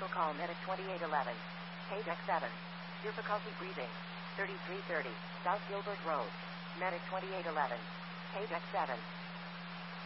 Initial call medic 2811. Paydeck 7. Difficulty breathing. 3330. South Gilbert Road. Medic 2811. Paydeck 7.